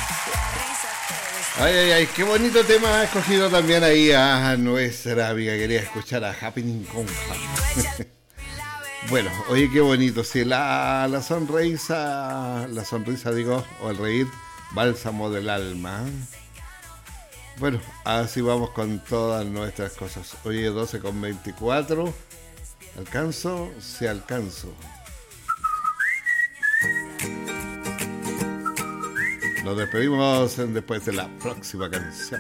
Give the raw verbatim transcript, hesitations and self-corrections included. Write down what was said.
Ay, ay, ay, qué bonito tema ha escogido también ahí a nuestra amiga. Quería escuchar a Happening con Ja. Bueno, oye, qué bonito. Si la, la sonrisa, la sonrisa digo, o el reír, bálsamo del alma. Bueno, así vamos con todas nuestras cosas. Oye, doce con veinticuatro. ¿Alcanzo? Sí, alcanzo. Nos despedimos después de la próxima canción.